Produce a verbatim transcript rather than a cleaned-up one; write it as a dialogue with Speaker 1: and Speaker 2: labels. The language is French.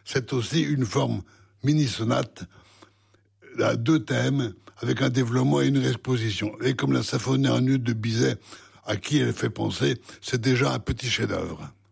Speaker 1: c'est aussi une forme mini-sonate à deux thèmes, avec un développement et une exposition. Et comme la symphonie en ut de Bizet, à qui elle fait penser, c'est déjà un petit chef-d'œuvre.